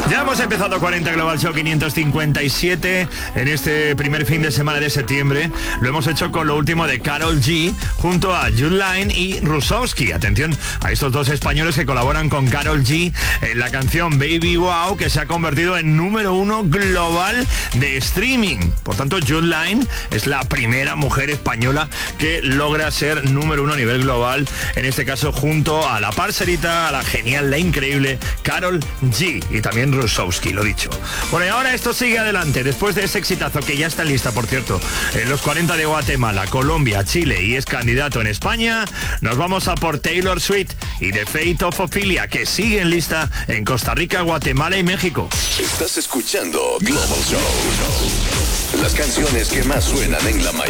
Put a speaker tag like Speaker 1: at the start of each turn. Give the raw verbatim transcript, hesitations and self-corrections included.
Speaker 1: Ya hemos empezado cuarenta Global Show quinientos cincuenta y siete en este primer fin de semana de septiembre. Lo hemos hecho con lo último de Karol G junto a Jude Line y Rusowski. Atención a estos dos españoles que colaboran con Karol G en la canción Baby Wow, que se ha convertido en número uno global de streaming. Por tanto, Jude Line es la primera mujer española que logra ser número uno a nivel global, en este caso junto a la parcerita, a la genial, la increíble Karol G y también Rusowski, lo dicho. Bueno, y ahora esto sigue adelante, después de ese exitazo que ya está en lista, por cierto, en los cuarenta de Guatemala, Colombia, Chile y es candidato en España, nos vamos a por Taylor Swift y The Fate of Ophelia, que sigue en lista en Costa Rica, Guatemala y México.
Speaker 2: Estás escuchando Global Show. Las canciones que más suenan en la mañana.